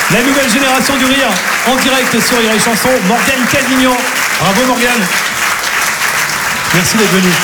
La nouvelle génération du rire, en direct sur Rire et Chanson, Morgane Cadignan. Bravo Morgane. Merci d'être venu.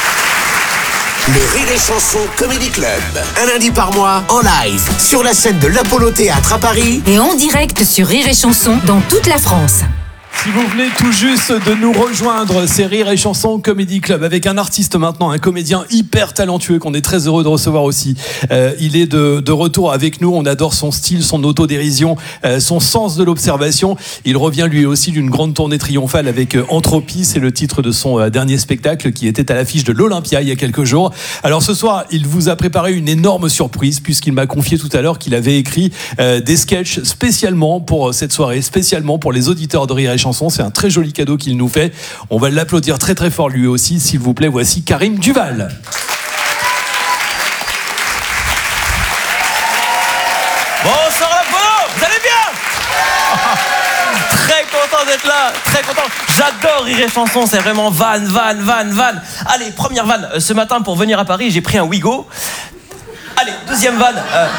Le Rire et Chanson Comedy Club, un lundi par mois, en live, sur la scène de l'Apollo Théâtre à Paris. Et en direct sur Rire et Chanson dans toute la France. Si vous venez tout juste de nous rejoindre, c'est Rire et Chanson Comedy Club avec un artiste maintenant, un comédien hyper talentueux qu'on est très heureux de recevoir aussi. Il est de retour avec nous, on adore son style, son autodérision, son sens de l'observation. Il revient lui aussi d'une grande tournée triomphale avec Entropie, c'est le titre de son dernier spectacle qui était à l'affiche de l'Olympia il y a quelques jours. Alors ce soir, il vous a préparé une énorme surprise puisqu'il m'a confié tout à l'heure qu'il avait écrit des sketchs spécialement pour cette soirée, spécialement pour les auditeurs de Rire et Chanson. C'est un très joli cadeau qu'il nous fait. On va l'applaudir très très fort lui aussi. S'il vous plaît, voici Karim Duval. Bonsoir l'Apollo, vous allez bien? Très content d'être là, très content. J'adore Rire et Chanson, c'est vraiment van. Allez, première vanne. Ce matin, pour venir à Paris, j'ai pris un Ouigo. Allez, deuxième vanne.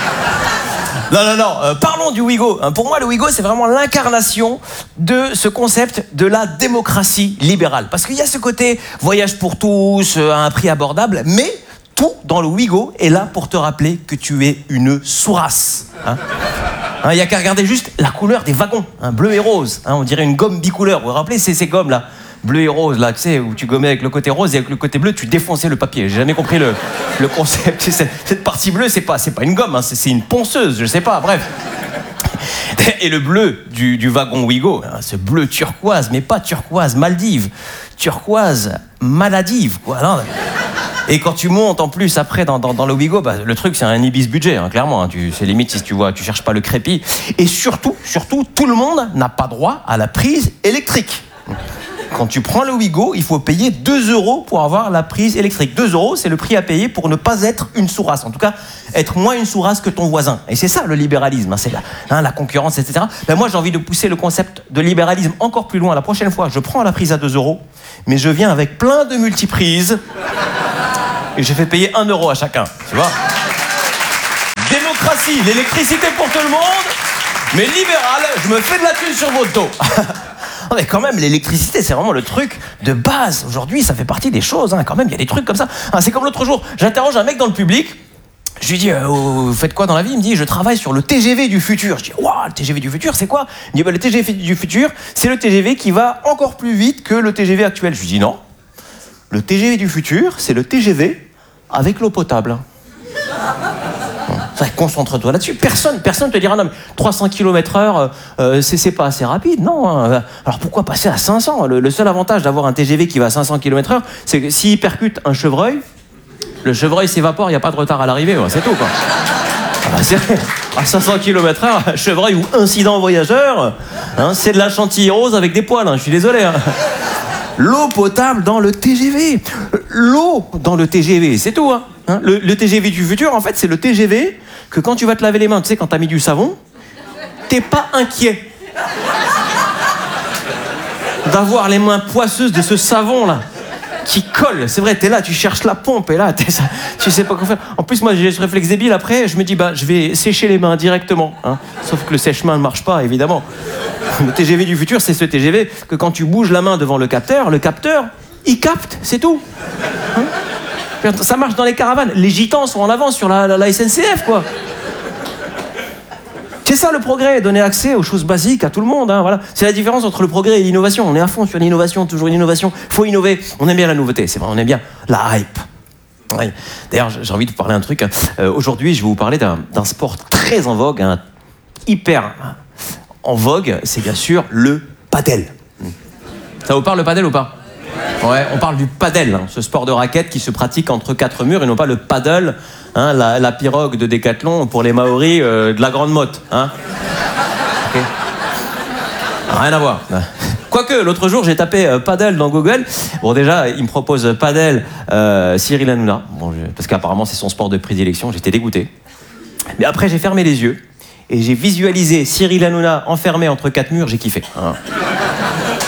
Non, parlons du Ouigo. Pour moi, le Ouigo, c'est vraiment l'incarnation de ce concept de la démocratie libérale. Parce qu'il y a ce côté voyage pour tous, à un prix abordable, mais tout dans le Ouigo est là pour te rappeler que tu es une sourasse. Il n'y a qu'à regarder juste la couleur des wagons, bleu et rose. On dirait une gomme bicouleur. Vous vous rappelez ces gommes là, bleu et rose, là, tu sais, où tu gommais avec le côté rose et avec le côté bleu, tu défonçais le papier. J'ai jamais compris le concept. Cette partie bleue, c'est pas une gomme, c'est une ponceuse, je sais pas, bref. Et le bleu du wagon Ouigo, ce bleu turquoise, mais pas turquoise Maldives, turquoise maladive, quoi. Non. Et quand tu montes en plus après dans le Ouigo, le truc c'est un ibis budget, clairement. C'est limite si tu vois, tu cherches pas le crépi. Et surtout, tout le monde n'a pas droit à la prise électrique. Quand tu prends le Ouigo, il faut payer 2 € pour avoir la prise électrique. 2 €, c'est le prix à payer pour ne pas être une sourasse. En tout cas, être moins une sourasse que ton voisin. Et c'est ça le libéralisme, c'est la concurrence, etc. Moi, j'ai envie de pousser le concept de libéralisme encore plus loin. La prochaine fois, je prends la prise à 2 €, mais je viens avec plein de multiprises et je fais payer 1 € à chacun. Tu vois ? Démocratie, l'électricité pour tout le monde, mais libéral, je me fais de la thune sur votre dos. Mais quand même, l'électricité, c'est vraiment le truc de base. Aujourd'hui, ça fait partie des choses. Quand même, il y a des trucs comme ça. C'est comme l'autre jour, j'interroge un mec dans le public. Je lui dis, vous faites quoi dans la vie? Il me dit, je travaille sur le TGV du futur. Je dis, waouh, le TGV du futur, c'est quoi? Il me dit, le TGV du futur, c'est le TGV qui va encore plus vite que le TGV actuel. Je lui dis, non. Le TGV du futur, c'est le TGV avec l'eau potable. Concentre-toi là-dessus. Personne te dira non mais 300 km/h c'est pas assez rapide, non. Alors pourquoi passer à 500? Le seul avantage d'avoir un TGV qui va à 500 km/h, c'est que s'il percute un chevreuil, le chevreuil s'évapore, il n'y a pas de retard à l'arrivée, c'est tout quoi. À 500 km/h, chevreuil ou incident voyageur, c'est de la chantilly rose avec des poils, je suis désolé. L'eau potable dans le TGV. L'eau dans le TGV, c'est tout. Le TGV du futur, en fait, c'est le TGV que quand tu vas te laver les mains, tu sais, quand t'as mis du savon, t'es pas inquiet d'avoir les mains poisseuses de ce savon-là qui colle. C'est vrai, t'es là, tu cherches la pompe et là, tu sais pas quoi faire. En plus, moi, j'ai ce réflexe débile. Après, je me dis, je vais sécher les mains directement. Sauf que le sèche-main ne marche pas, évidemment. Le TGV du futur, c'est ce TGV que quand tu bouges la main devant le capteur, il capte, c'est tout. Ça marche dans les caravanes. Les gitans sont en avance sur la SNCF, quoi. C'est ça le progrès, donner accès aux choses basiques à tout le monde. Voilà. C'est la différence entre le progrès et l'innovation. On est à fond sur l'innovation, toujours une innovation. Il faut innover. On aime bien la nouveauté, c'est vrai, on aime bien la hype. Ouais. D'ailleurs, j'ai envie de vous parler d'un truc. Aujourd'hui, je vais vous parler d'un sport très en vogue, hyper en vogue. C'est bien sûr le padel. Ça vous parle le padel ou pas ? Ouais, on parle du padel, ce sport de raquette qui se pratique entre 4 murs et non pas le paddle, la pirogue de Décathlon pour les Maoris de la Grande Motte. Okay. Rien à voir. Quoique, l'autre jour, j'ai tapé paddle dans Google. Bon, déjà, il me propose paddle Cyril Hanouna. Parce qu'apparemment, c'est son sport de prédilection. J'étais dégoûté. Mais après, j'ai fermé les yeux et j'ai visualisé Cyril Hanouna enfermé entre 4 murs. J'ai kiffé.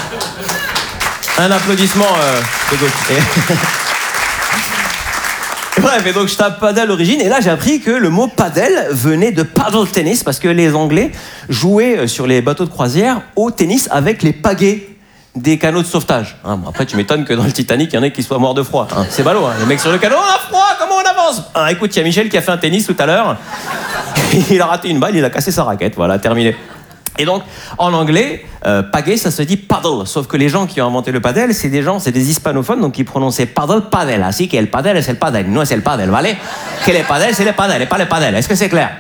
Un applaudissement de gauche. Bref, et donc je tape padel à l'origine, et là j'ai appris que le mot padel venait de paddle tennis, parce que les Anglais jouaient sur les bateaux de croisière au tennis avec les pagaies des canots de sauvetage. Hein, bon, après, tu m'étonnes que dans le Titanic, il y en ait qui soient morts de froid. Hein, c'est ballot, hein. Les mecs sur le canot, on a froid, comment on avance? Ah, écoute, il y a Michel qui a fait un tennis tout à l'heure. Il a raté une balle, il a cassé sa raquette. Voilà, terminé. Et donc, en anglais, pagaie, ça se dit paddle. Sauf que les gens qui ont inventé le padel, c'est des hispanophones, donc ils prononçaient paddle, padel. Así que el padel es el padel, no es el padel, ¿vale? Que le padel, c'est le padel, et pas le padel. Est-ce que c'est clair?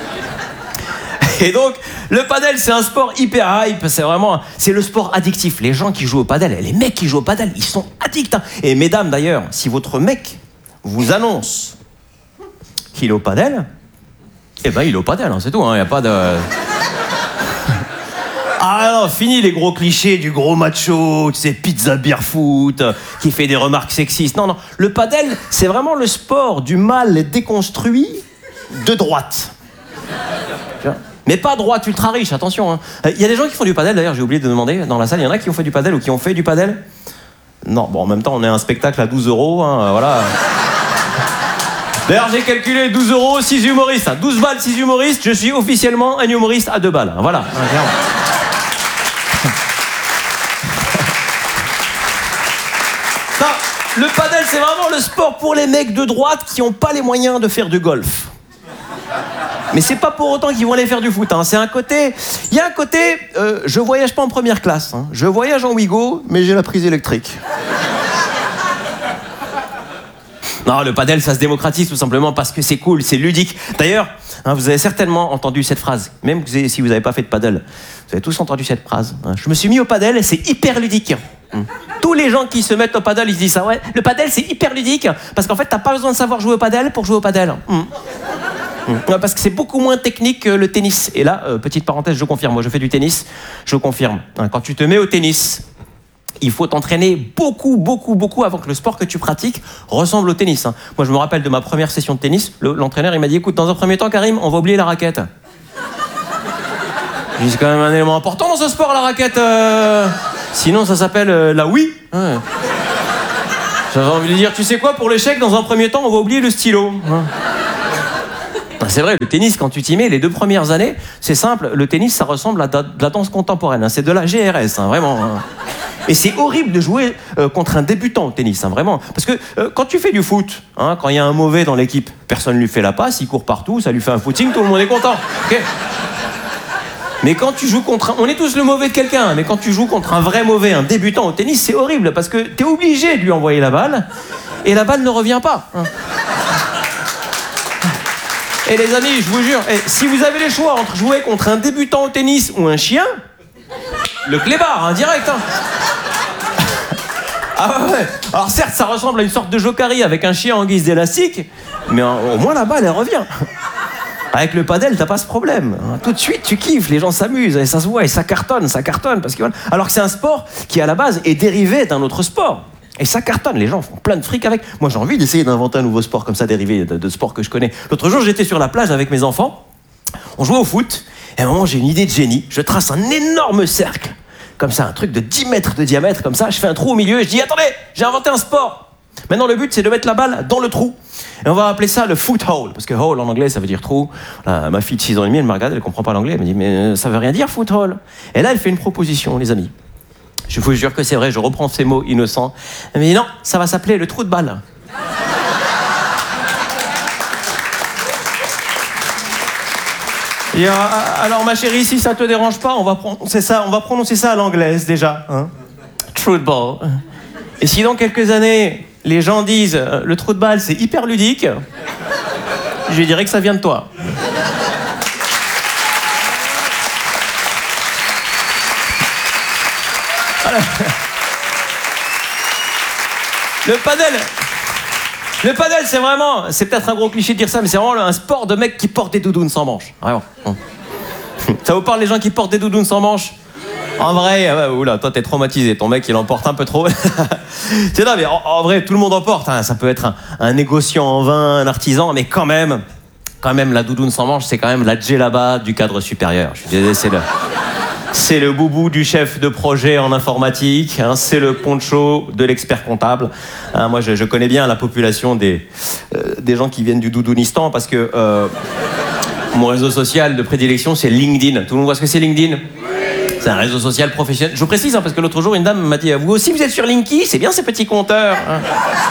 Et donc, le padel, c'est un sport hyper hype, c'est le sport addictif. Les gens qui jouent au padel, les mecs qui jouent au padel, ils sont addicts. Hein. Et mesdames, d'ailleurs, si votre mec vous annonce qu'il est au padel, eh ben, il est au padel, hein, c'est tout, hein, y a pas de... Ah non, fini les gros clichés du gros macho, tu sais, pizza beer foot, qui fait des remarques sexistes. Non, le padel, c'est vraiment le sport du mâle déconstruit de droite. Mais pas droite ultra riche, attention. Hein. Y a des gens qui font du padel, d'ailleurs, j'ai oublié de demander dans la salle, il y en a qui ont fait du padel ou qui ont fait du padel? Non, bon, en même temps, on est à un spectacle à 12 €, hein, voilà. D'ailleurs, j'ai calculé 12 €, 6 humoristes. 12 balles, 6 humoristes, je suis officiellement un humoriste à 2 balles. Voilà, clairement. Non, le padel, c'est vraiment le sport pour les mecs de droite qui n'ont pas les moyens de faire du golf. Mais c'est pas pour autant qu'ils vont aller faire du foot. Hein. Il y a un côté, je voyage pas en première classe. Hein. Je voyage en Ouigo, mais j'ai la prise électrique. Non, le padel, ça se démocratise tout simplement parce que c'est cool, c'est ludique. D'ailleurs, hein, vous avez certainement entendu cette phrase, même si vous n'avez pas fait de padel. Vous avez tous entendu cette phrase. Hein. Je me suis mis au padel, c'est hyper ludique. Tous les gens qui se mettent au padel, ils se disent ça. Ouais, le padel, c'est hyper ludique parce qu'en fait, t'as pas besoin de savoir jouer au padel pour jouer au padel. Parce que c'est beaucoup moins technique que le tennis. Et là, petite parenthèse, je confirme. Moi, je fais du tennis. Je confirme. Quand tu te mets au tennis, il faut t'entraîner beaucoup avant que le sport que tu pratiques ressemble au tennis. Moi, je me rappelle de ma première session de tennis. L'entraîneur, il m'a dit, écoute, dans un premier temps, Karim, on va oublier la raquette. C'est quand même un élément important dans ce sport, la raquette. Sinon, ça s'appelle la oui. Ouais. J'avais envie de dire, tu sais quoi, pour l'échec, dans un premier temps, on va oublier le stylo. C'est vrai, le tennis, quand tu t'y mets, les 2 premières années, c'est simple, le tennis, ça ressemble à de la danse contemporaine. Hein, c'est de la GRS, hein, vraiment. Hein. Et c'est horrible de jouer contre un débutant au tennis, hein, vraiment. Parce que quand tu fais du foot, hein, quand il y a un mauvais dans l'équipe, personne ne lui fait la passe, il court partout, ça lui fait un footing, tout le monde est content. Okay. Mais quand tu joues contre on est tous le mauvais de quelqu'un, mais quand tu joues contre un vrai mauvais, un débutant au tennis, c'est horrible, parce que t'es obligé de lui envoyer la balle, et la balle ne revient pas. Hein. Et les amis, je vous jure, si vous avez le choix entre jouer contre un débutant au tennis ou un chien, le clébard, hein, direct. Hein. Ah ouais. Alors certes, ça ressemble à une sorte de jokari avec un chien en guise d'élastique, mais au moins la balle, elle revient. Avec le padel, t'as pas ce problème. Tout de suite, tu kiffes, les gens s'amusent, et ça se voit, et ça cartonne, parce que, alors que c'est un sport qui, à la base, est dérivé d'un autre sport. Et ça cartonne, les gens font plein de fric avec. Moi, j'ai envie d'essayer d'inventer un nouveau sport comme ça, dérivé de sports que je connais. L'autre jour, j'étais sur la plage avec mes enfants, on jouait au foot, et à un moment, j'ai une idée de génie. Je trace un énorme cercle, comme ça, un truc de 10 mètres de diamètre, comme ça, je fais un trou au milieu, et je dis, attendez, j'ai inventé un sport. Maintenant, le but, c'est de mettre la balle dans le trou. Et on va appeler ça le foot hole, parce que hole en anglais, ça veut dire trou. Voilà, ma fille de 6 ans et demi, elle m'a regardé, elle comprend pas l'anglais, elle me dit, mais ça veut rien dire, foot hole. Et là, elle fait une proposition, les amis. Je vous jure que c'est vrai, je reprends ces mots innocents. Elle me dit, non, ça va s'appeler le trou de balle. Et alors, ma chérie, si ça te dérange pas, on va prononcer ça à l'anglaise, déjà. Hein? True de ball. Et si dans quelques années, les gens disent le trou de balle, c'est hyper ludique, je lui dirais que ça vient de toi. Voilà. Le padel, c'est peut-être un gros cliché de dire ça, mais c'est vraiment un sport de mecs qui portent des doudounes sans manches. Vraiment. Ça vous parle, les gens qui portent des doudounes sans manches? En vrai, oula, toi t'es traumatisé, ton mec il en porte un peu trop. C'est là, mais en vrai, tout le monde en porte. Hein. Ça peut être un négociant en vin, un artisan, mais quand même, la doudoune sans manche, c'est quand même la djellaba du cadre supérieur. Je suis désolé, C'est le boubou du chef de projet en informatique, hein, c'est le poncho de l'expert comptable. Hein, moi, je connais bien la population des gens qui viennent du Doudounistan parce que mon réseau social de prédilection, c'est LinkedIn. Tout le monde voit ce que c'est LinkedIn ? C'est un réseau social professionnel. Je précise, hein, parce que l'autre jour, une dame m'a dit « Vous aussi, vous êtes sur Linky ? C'est bien ces petits compteurs. Hein. »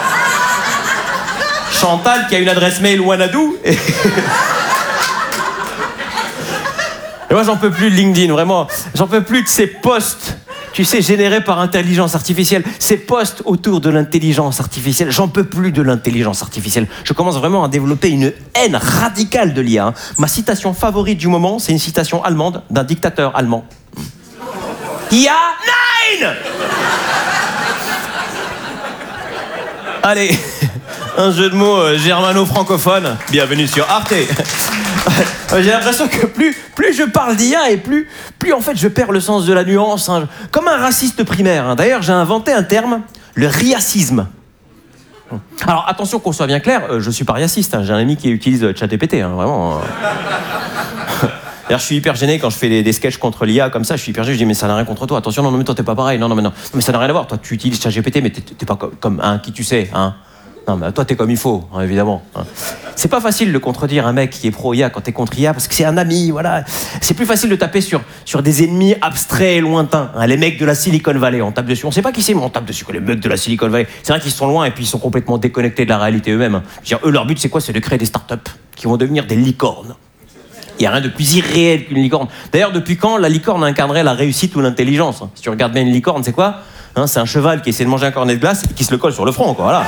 Chantal, qui a une adresse mail Wanadoo. Et moi, j'en peux plus de LinkedIn, vraiment. J'en peux plus de ces posts, tu sais, générés par intelligence artificielle. Ces posts autour de l'intelligence artificielle. J'en peux plus de l'intelligence artificielle. Je commence vraiment à développer une haine radicale de l'IA. Hein. Ma citation favorite du moment, c'est une citation allemande d'un dictateur allemand. IA, nein! Allez, un jeu de mots germano-francophone. Bienvenue sur Arte. J'ai l'impression que plus je parle d'IA et plus en fait je perds le sens de la nuance. Hein. Comme un raciste primaire. Hein. D'ailleurs, j'ai inventé un terme, le riacisme. Alors attention qu'on soit bien clair, je suis pas riaciste. Hein. J'ai un ami qui utilise ChatGPT, hein, vraiment. D'ailleurs, je suis hyper gêné quand je fais des sketchs contre l'IA comme ça. Je suis hyper gêné. Je dis mais ça n'a rien contre toi. Attention, non mais toi t'es pas pareil. Non mais ça n'a rien à voir. Toi tu utilises ChatGPT, mais t'es pas comme hein, qui tu sais. Hein. Non, mais toi, t'es comme il faut, hein, évidemment. C'est pas facile de contredire un mec qui est pro-IA quand t'es contre IA, parce que c'est un ami, voilà. C'est plus facile de taper sur des ennemis abstraits et lointains. Hein, les mecs de la Silicon Valley, on tape dessus. On sait pas qui c'est, mais on tape dessus. Les mecs de la Silicon Valley, c'est vrai qu'ils sont loin et puis ils sont complètement déconnectés de la réalité eux-mêmes. Hein. Je veux dire, eux, leur but, c'est quoi ? C'est de créer des startups qui vont devenir des licornes. Il n'y a rien de plus irréel qu'une licorne. D'ailleurs, depuis quand la licorne incarnerait la réussite ou l'intelligence ? Si tu regardes bien une licorne, c'est quoi ? Hein, c'est un cheval qui essaie de manger un cornet de glace et qui se le colle sur le front, quoi, voilà.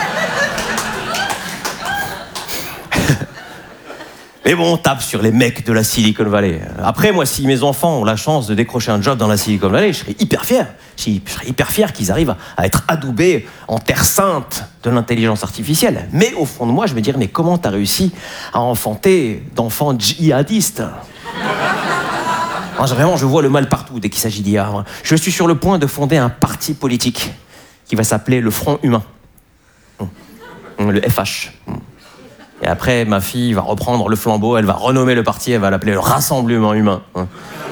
Mais bon, on tape sur les mecs de la Silicon Valley. Après, moi, si mes enfants ont la chance de décrocher un job dans la Silicon Valley, je serais hyper fier. Je serais hyper fier qu'ils arrivent à être adoubés en terre sainte de l'intelligence artificielle. Mais au fond de moi, je me dirais, mais comment t'as réussi à enfanter d'enfants djihadistes ? Vraiment, je vois le mal partout dès qu'il s'agit d'IA. Je suis sur le point de fonder un parti politique qui va s'appeler le Front Humain. Le FH. Et après, ma fille va reprendre le flambeau, elle va renommer le parti, elle va l'appeler le Rassemblement Humain. Hein,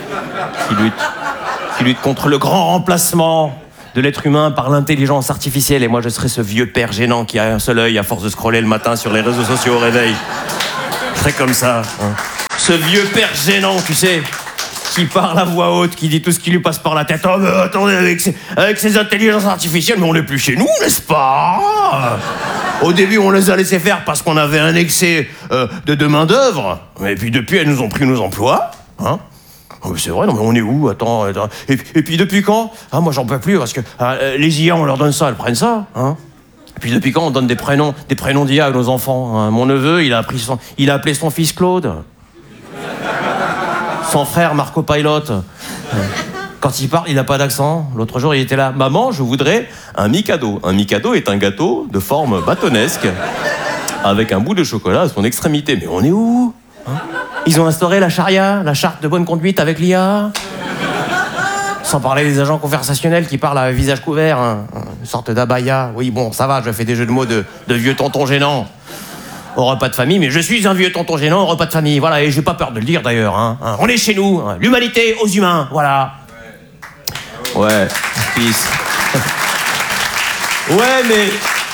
qui lutte contre le grand remplacement de l'être humain par l'intelligence artificielle. Et moi, je serai ce vieux père gênant qui a un seul œil à force de scroller le matin sur les réseaux sociaux au réveil. Je serai comme ça. Hein. Ce vieux père gênant, tu sais, qui parle à voix haute, qui dit tout ce qui lui passe par la tête. Oh, mais attendez, avec ces intelligences artificielles, mais on n'est plus chez nous, n'est-ce pas ? Au début, on les a laissés faire parce qu'on avait un excès de main-d'œuvre. Et puis depuis, elles nous ont pris nos emplois. Hein. Oh, c'est vrai, non mais on est où ? Attends. Et puis depuis quand ? Ah, moi j'en peux plus parce que les IA, on leur donne ça, elles prennent ça. Hein. Et puis depuis quand on donne des prénoms d'IA à nos enfants ? Hein. Mon neveu, il a appelé son fils Claude. Son frère Marco Pilot. Quand il parle, il n'a pas d'accent. L'autre jour, il était là. Maman, je voudrais un Mikado. Un Mikado est un gâteau de forme bâtonnesque avec un bout de chocolat à son extrémité. Mais on est où ? Hein ? Ils ont instauré la charia, la charte de bonne conduite avec l'IA. Sans parler des agents conversationnels qui parlent à visage couvert. Hein. Une sorte d'abaya. Oui, bon, ça va, je fais des jeux de mots de vieux tonton gênant. Au repas de famille, mais je suis un vieux tonton gênant au repas de famille. Voilà, et j'ai pas peur de le dire d'ailleurs. Hein. On est chez nous. Hein. L'humanité aux humains. Voilà. Ouais, peace. Ouais, mais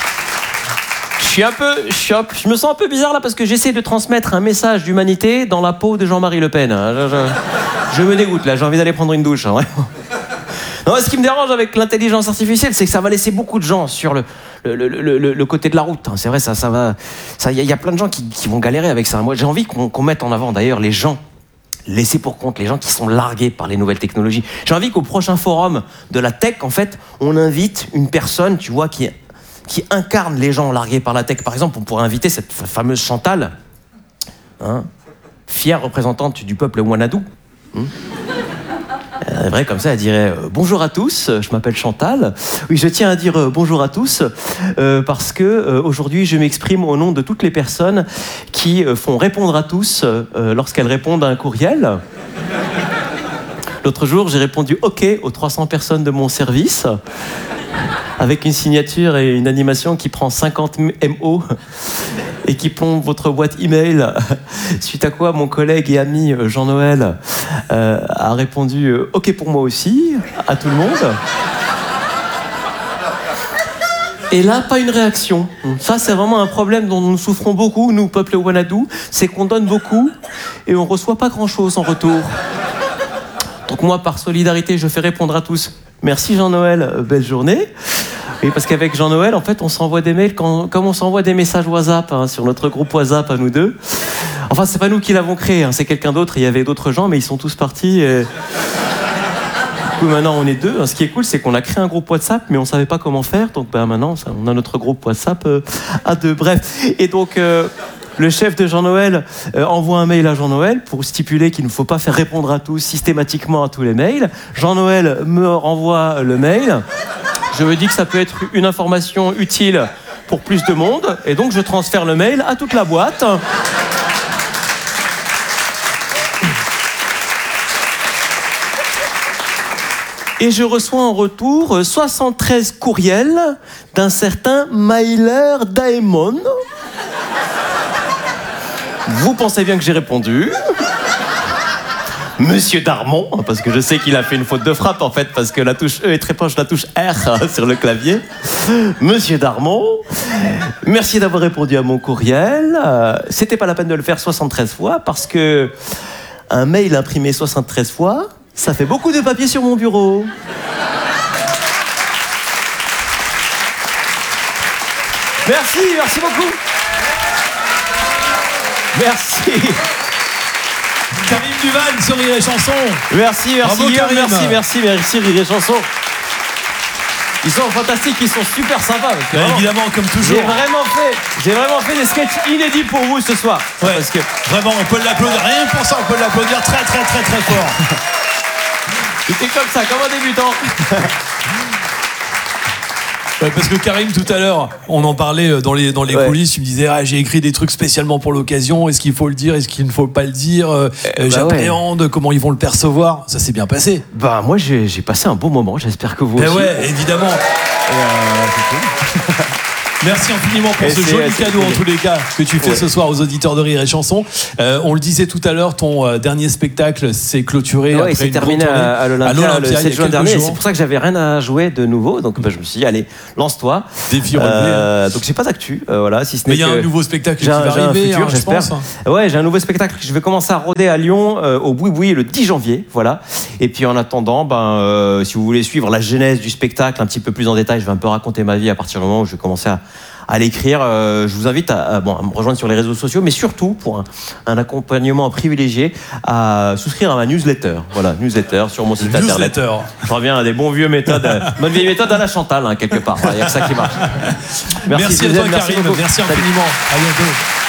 je me sens un peu bizarre là parce que j'essaie de transmettre un message d'humanité dans la peau de Jean-Marie Le Pen. Je me dégoûte là, j'ai envie d'aller prendre une douche. Hein, vraiment. Non, ce qui me dérange avec l'intelligence artificielle, c'est que ça va laisser beaucoup de gens sur le côté de la route. Hein. C'est vrai, ça va. Il y a plein de gens qui vont galérer avec ça. Moi, j'ai envie qu'on mette en avant d'ailleurs les gens laissés pour compte, les gens qui sont largués par les nouvelles technologies. J'ai envie qu'au prochain forum de la tech, en fait, on invite une personne, tu vois, qui incarne les gens largués par la tech. Par exemple, on pourrait inviter cette fameuse Chantal, hein, fière représentante du peuple Wanadoo. C'est vrai, comme ça, elle dirait « Bonjour à tous, je m'appelle Chantal. Oui, je tiens à dire bonjour à tous parce que aujourd'hui, je m'exprime au nom de toutes les personnes qui font répondre à tous lorsqu'elles répondent à un courriel. L'autre jour, j'ai répondu « OK » aux 300 personnes de mon service. avec une signature et une animation qui prend 50 MO et qui plombe votre boîte email. Suite à quoi mon collègue et ami Jean-Noël a répondu « Ok pour moi aussi » à tout le monde. Et là, pas une réaction. Ça, c'est vraiment un problème dont nous souffrons beaucoup, nous, peuple Wanadoo. C'est qu'on donne beaucoup et on reçoit pas grand-chose en retour. Donc moi, par solidarité, je fais répondre à tous. Merci Jean-Noël, belle journée. Oui, parce qu'avec Jean-Noël, en fait, on s'envoie des mails comme on s'envoie des messages WhatsApp sur notre groupe WhatsApp à nous deux. Enfin, c'est pas nous qui l'avons créé, c'est quelqu'un d'autre. Il y avait d'autres gens, mais ils sont tous partis. Du coup, maintenant, on est deux. Ce qui est cool, c'est qu'on a créé un groupe WhatsApp, mais on savait pas comment faire. Donc, maintenant, on a notre groupe WhatsApp à deux. Bref. Et donc, le chef de Jean-Noël envoie un mail à Jean-Noël pour stipuler qu'il ne faut pas faire répondre à tous systématiquement à tous les mails. Jean-Noël me renvoie le mail. Je me dis que ça peut être une information utile pour plus de monde. Et donc, je transfère le mail à toute la boîte. Et je reçois en retour 73 courriels d'un certain Myler Daemon. Vous pensez bien que j'ai répondu. Monsieur Darmon, parce que je sais qu'il a fait une faute de frappe en fait, parce que la touche E est très proche de la touche R sur le clavier. Monsieur Darmon, merci d'avoir répondu à mon courriel. C'était pas la peine de le faire 73 fois, parce que un mail imprimé 73 fois, ça fait beaucoup de papier sur mon bureau. Merci beaucoup. Merci. Karim Duval sur Rire et Chanson. Merci Bravo, Guillaume, Karim. merci Rire et Chanson. Ils sont fantastiques, ils sont super sympas. Évidemment, comme toujours. J'ai vraiment fait des sketchs inédits pour vous ce soir. Ouais, parce que vraiment, on peut l'applaudir. Rien que pour ça, on peut l'applaudir très fort. c'était comme ça, comme un débutant. Ouais, parce que Karim, tout à l'heure, on en parlait dans les coulisses. Tu me disais, j'ai écrit des trucs spécialement pour l'occasion. Est-ce qu'il faut le dire? Est-ce qu'il ne faut pas le dire? J'appréhende comment ils vont le percevoir. Ça s'est bien passé. Bah, moi, j'ai passé un bon moment. J'espère que vous aussi. Ouais, évidemment. Merci infiniment pour ce joli cadeau en tous les cas que tu fais ce soir aux auditeurs de Rire et Chanson. On le disait tout à l'heure, ton dernier spectacle s'est clôturé après c'est une terminé grande à tournée l'Olympia le 7 il y a juin quelques dernier. jours. C'est pour ça que j'avais rien à jouer de nouveau. Donc je me suis dit, allez, lance-toi. Défi relevé. Donc j'ai pas d'actu. Voilà, si ce n'est Mais il y a un nouveau spectacle qui va arriver, futur, j'espère. Ouais, j'ai un nouveau spectacle. Je vais commencer à rôder à Lyon au Boui-Boui le 10 janvier. Voilà. Et puis en attendant, si vous voulez suivre la genèse du spectacle un petit peu plus en détail, je vais un peu raconter ma vie à partir du moment où je vais commencer à l'écrire. Je vous invite à me rejoindre sur les réseaux sociaux, mais surtout pour un accompagnement privilégié, à souscrire à ma newsletter. Voilà, newsletter sur mon site internet. Je reviens à des bonnes vieilles méthodes à la Chantal, quelque part. Il n'y a que ça qui marche. Merci à toi, Karim. Merci infiniment. À bientôt.